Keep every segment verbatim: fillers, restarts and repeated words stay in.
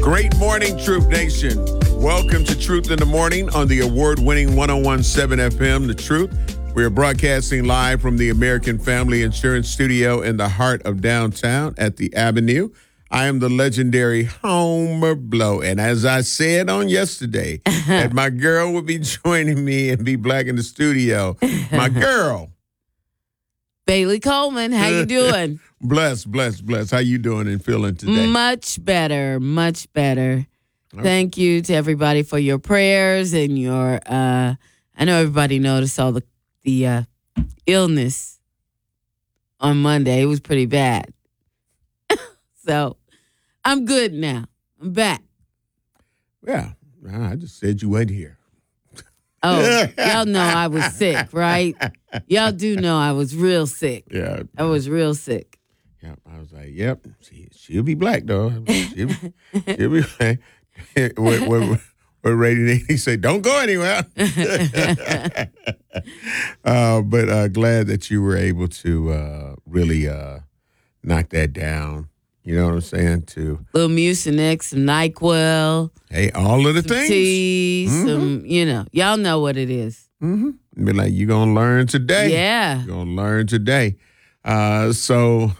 Great morning, Truth Nation. Welcome to Truth in the Morning on the award-winning one oh one point seven F M, The Truth. We are broadcasting live from the American Family Insurance Studio in the heart of downtown at the Avenue. I am the legendary Homer Blow. And as I said on yesterday, that my girl would be joining me and be black in the studio. My girl. Bailey Coleman, how you doing? Bless, bless, bless. How you doing and feeling today? Much better, much better. Okay. Thank you to everybody for your prayers and your, uh, I know everybody noticed all the, the uh, illness on Monday. It was pretty bad. So I'm good now. I'm back. Yeah, I just said you weren't here. Oh, y'all know I was sick, right? Y'all do know I was real sick. Yeah. I was real sick. Yeah, I was like, yep, she, she'll be black, though. She'll be, she'll be black. what, what, what rating he said, don't go anywhere. uh, but uh, glad that you were able to uh, really uh, knock that down. You know what I'm saying? To little Mucinex, some NyQuil. Hey, all of the some things. Tea, mm-hmm. some, you know, y'all know what it is. Mm-hmm. Be like, you're going to learn today. Yeah. You're going to learn today. Uh, so,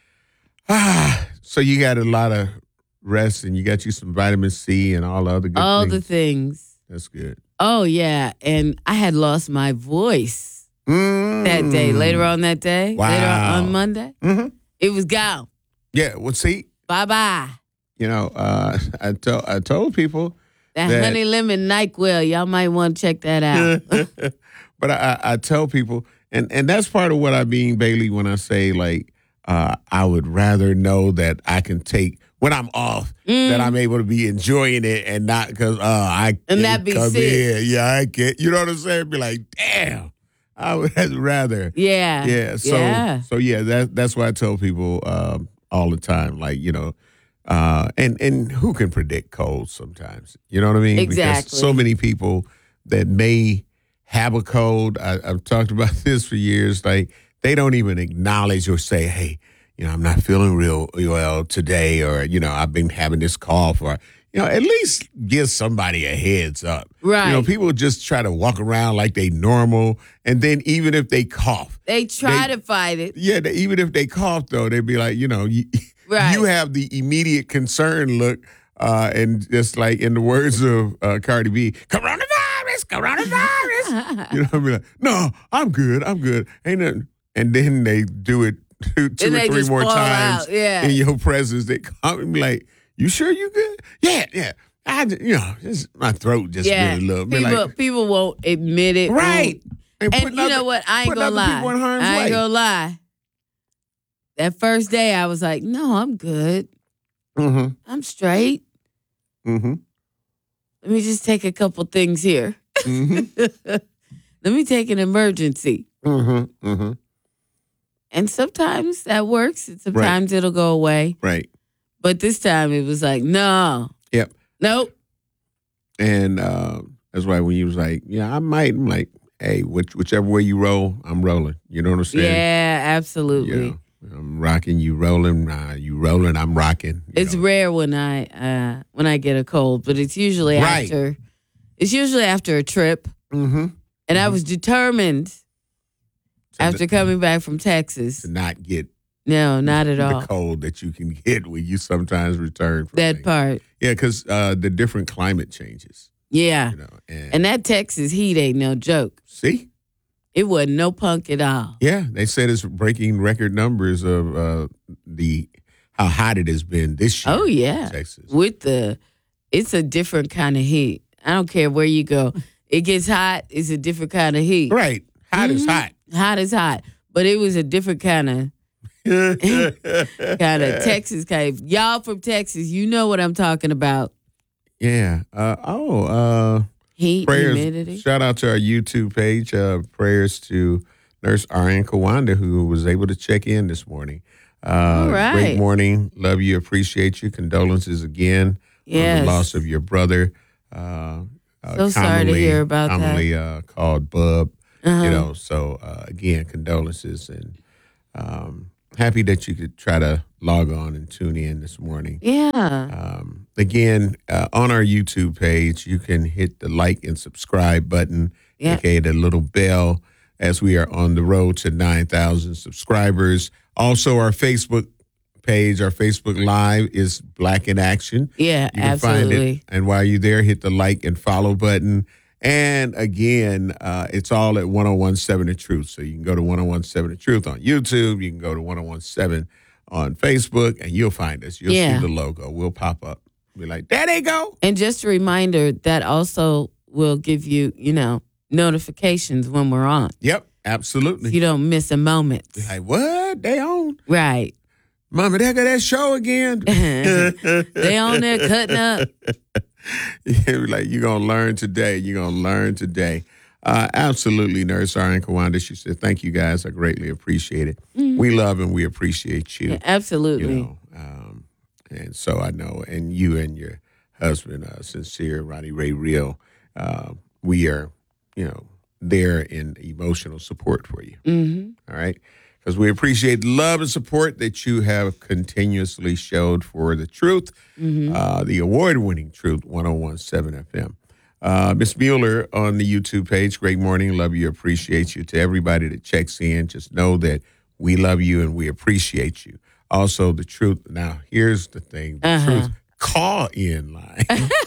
ah, so you got a lot of rest and you got you some vitamin C and all the other good all things. the things. That's good. Oh, yeah. And I had lost my voice mm. that day. Later on that day. Wow. Later on Monday. Mm-hmm. It was gone. Yeah, well, see. Bye-bye. You know, uh, I, to- I told people. That, that honey lemon NyQuil, y'all might want to check that out. But I, I tell people, and, and that's part of what I mean, Bailey, when I say, like, uh, I would rather know that I can take, when I'm off, mm. that I'm able to be enjoying it and not because uh, I and not be come sick. in. Yeah, I can't. You know what I'm saying? Be like, damn. I would rather. Yeah. Yeah. So, yeah. so yeah, that, that's why I tell people um, all the time, like, you know, uh, and, and who can predict colds sometimes? You know what I mean? Exactly. Because so many people that may have a cold, I, I've talked about this for years, like they don't even acknowledge or say, hey, you know, I'm not feeling real well today, or, you know, I've been having this cough, or, you know, at least give somebody a heads up. Right. You know, people just try to walk around like they normal. And then even if they cough. They try they, to fight it. Yeah, they, even if they cough, though, they'd be like, you know, you, right. you have the immediate concern look. Uh, and just like in the words of uh, Cardi B, coronavirus, coronavirus. You know, I mean, like, no, I'm good, I'm good. Ain't nothing. And then they do it two, two or three more times yeah. in your presence. They come and be like, you sure you good? Yeah, yeah. I, just, you know, just, my throat just yeah. really little. People, like, people won't admit it. Right. And, and you other, know what? I ain't gonna lie. I ain't way. gonna lie. That first day, I was like, no, I'm good. Mm-hmm. I'm straight. Mm-hmm. Let me just take a couple things here. Mm-hmm. Let me take an emergency. Mm-hmm. Mm-hmm. And sometimes that works. And sometimes right. it'll go away. Right. But this time it was like, no. Yep. Nope. And uh, that's why when you was like, yeah, I might, I'm like, hey, which, whichever way you roll, I'm rolling. You know what I'm saying? Yeah, absolutely. You know, I'm rocking, you rolling, uh, you rolling, I'm rocking. It's know. rare when I uh, when I get a cold, but it's usually right. after it's usually after a trip. Mm-hmm. And mm-hmm. I was determined so after the, coming back from Texas to not get no, not at the all the cold that you can get when you sometimes return from that things. part. Yeah, because uh, the different climate changes. Yeah, you know, and, and that Texas heat ain't no joke. See. It wasn't no punk at all. Yeah, they said it's breaking record numbers of uh, the how hot it has been this year. Oh yeah, in Texas. With the, it's a different kind of heat. I don't care where you go. It gets hot. It's a different kind of heat. Right, hot mm-hmm. is hot. Hot is hot, but it was a different kind of, kind of Texas kind of. Y'all from Texas, you know what I'm talking about. Yeah. Uh, oh. Uh, Heat, prayers, humidity. Shout out to our YouTube page. Uh, prayers to Nurse Ariane Kawanda, who was able to check in this morning. Uh, All right. Great morning. Love you. Appreciate you. Condolences again yes. on the loss of your brother. Uh, uh, so sorry to hear about commonly, that. Uh, called Bub. Uh-huh. You know, so uh, again, condolences, and um, happy that you could try to log on and tune in this morning. Yeah. Um, again, uh, on our YouTube page, you can hit the like and subscribe button, Yeah. aka the little bell, as we are on the road to nine thousand subscribers. Also, our Facebook page, our Facebook Live is Black in Action. Yeah, You can find absolutely. it. And while you're there, hit the like and follow button. And again, uh, it's all at ten seventeen The Truth. So you can go to ten seventeen The Truth on YouTube. You can go to ten seventeen on Facebook, and you'll find us. You'll Yeah. see the logo. We'll pop up. Be like, there they go. And just a reminder that also will give you, you know, notifications when we're on. Yep, absolutely. You don't miss a moment. Like, what? They on? Right. Mama, they got that show again. They on there cutting up. Yeah, like, you're going to learn today. You're going to learn today. Uh, absolutely, Nurse Ryan Kawanda. She said, thank you guys. I greatly appreciate it. Mm-hmm. We love and we appreciate you. Yeah, absolutely. You know, um, and so I know, and you and your husband, uh, Sincere, Ronnie Ray Real, uh, we are, you know, there in emotional support for you. Mm-hmm. All right? Because we appreciate the love and support that you have continuously showed for the Truth, Mm-hmm. uh, the award-winning Truth, ten seventeen F M. Uh, Miss Mueller on the YouTube page, great morning, love you, appreciate you. To everybody that checks in, just know that we love you and we appreciate you. Also, the Truth, now here's the thing, the Uh-huh. Truth call-in line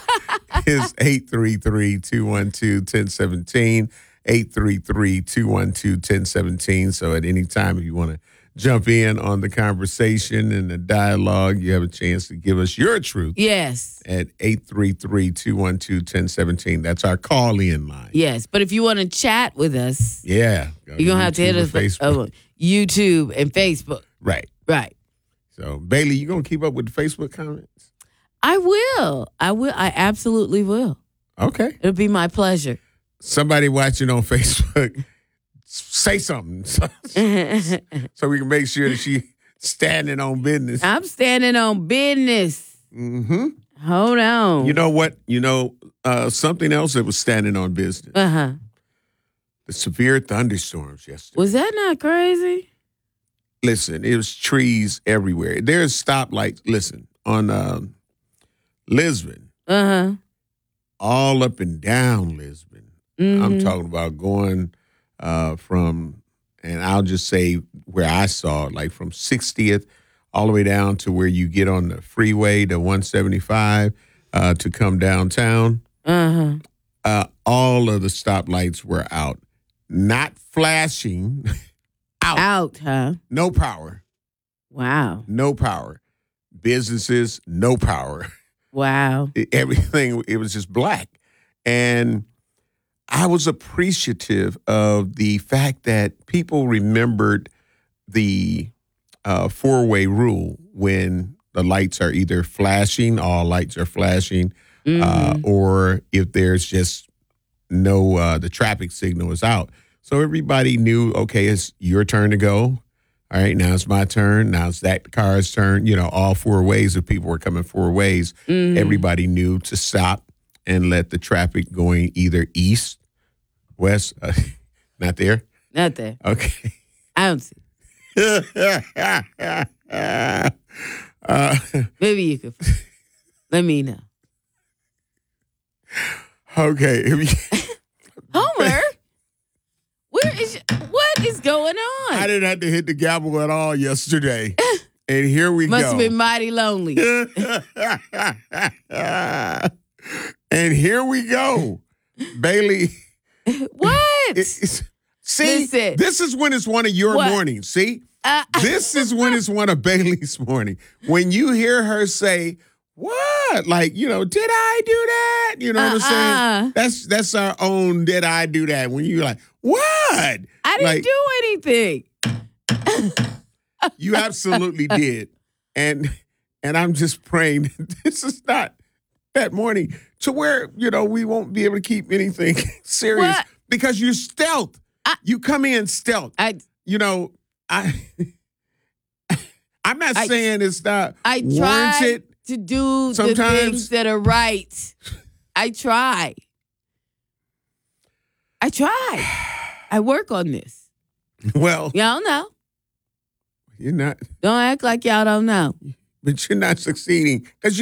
is eight three three, two one two, one zero one seven, eight three three, two one two, one zero one seven. So at any time, if you want to jump in on the conversation and the dialogue, you have a chance to give us your truth Yes. at eight three three, two one two, one zero one seven. That's our call-in line. Yes. But if you want to chat with us, Yeah. Go you're going to have to hit YouTube us or Facebook. on YouTube and Facebook. Right. Right. So, Bailey, you going to keep up with the Facebook comments? I will. I will. I absolutely will. Okay. It'll be my pleasure. Somebody watching on Facebook, say something so, so we can make sure that she's standing on business. I'm standing on business. Mm-hmm. Hold on. You know what? You know, uh, something else that was standing on business. Uh-huh. The severe thunderstorms yesterday. Was that not crazy? Listen, it was trees everywhere. There's stoplights, listen, on um, Lisbon, Uh-huh. all up and down Lisbon. Mhm. I'm talking about going uh, from, and I'll just say where I saw it, like from sixtieth all the way down to where you get on the freeway, the one seventy-five, uh, to come downtown. Uh-huh. Uh, all of the stoplights were out, not flashing, out. Out, huh? No power, Wow. no power. Businesses, no power. Wow. It- everything, it was just black. And I was appreciative of the fact that people remembered the uh, four-way rule when the lights are either flashing, all lights are flashing, uh, Mhm. or if there's just no, uh, the traffic signal is out. So everybody knew, okay, it's your turn to go. All right, now it's my turn. Now it's that car's turn. You know, all four ways, if people were coming four ways, Mhm. everybody knew to stop and let the traffic going either east, west, uh, not there? Not there. Okay. I don't see. uh, Maybe you could. Let me know. okay. Homer, where is what is going on? I didn't have to hit the gavel at all yesterday. And here we Must go. have been mighty lonely. And here we go. Bailey. What? it- it's- see, Listen. this is when it's one of your What? mornings. See? Uh, This is when it's one of Bailey's morning. When you hear her say, what? Like, you know, did I do that? You know what I'm Uh-uh. saying? That's that's our own did I do that? When you're like, what? I didn't like- do anything. You absolutely did. And and I'm just praying that this is not that morning to where, you know, we won't be able to keep anything serious What? because you're stealth. I- you come in stealth. I You know, I I'm not I- saying it's not I tried warranted. to do the Sometimes- things that are right. I try. I try. I work on this. Well, Y'all know. you're not, Don't act like y'all don't know. but you're not succeeding because